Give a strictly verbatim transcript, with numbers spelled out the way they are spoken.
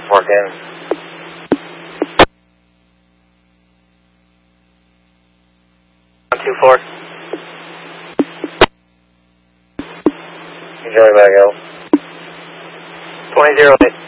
Mark in. one two four. Enjoy back out. twenty zero eight.